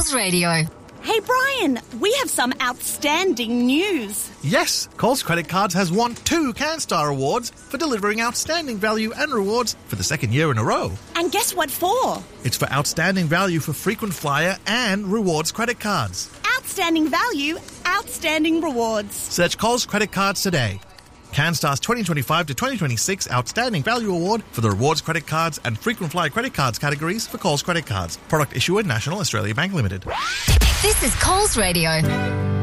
Coles Radio. Hey, Brian, we have some outstanding news. Yes, Coles Credit Cards has won 2 CanStar Awards for delivering outstanding value and rewards for the second year in a row. And guess what for? It's for outstanding value for frequent flyer and rewards credit cards. Outstanding value, outstanding rewards. Search Coles Credit Cards today. CanStar's 2025 to 2026 Outstanding Value Award for the rewards credit cards and frequent flyer credit cards categories for Coles Credit Cards. Product issuer National Australia Bank Limited. This is Coles Radio.